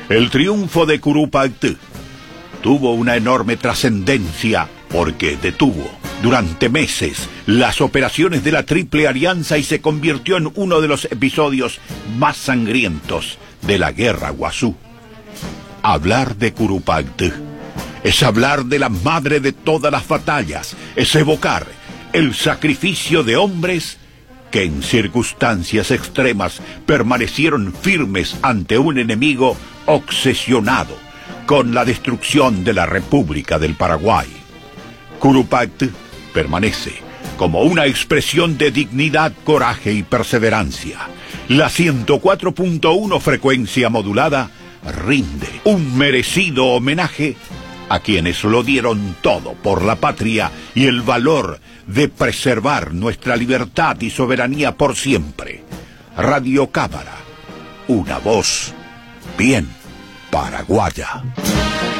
El triunfo de Curupaytí tuvo una enorme trascendencia porque detuvo durante meses las operaciones de la Triple Alianza y se convirtió en uno de los episodios más sangrientos de la Guerra Guazú. Hablar de Curupaytí es hablar de la madre de todas las batallas, es evocar el sacrificio de hombres que en circunstancias extremas permanecieron firmes ante un enemigo obsesionado con la destrucción de la República del Paraguay. Curupaytí permanece como una expresión de dignidad, coraje y perseverancia. La 104.1 frecuencia modulada rinde un merecido homenaje a quienes lo dieron todo por la patria y el valor de preservar nuestra libertad y soberanía por siempre. Radio Cámara, una voz bien paraguaya.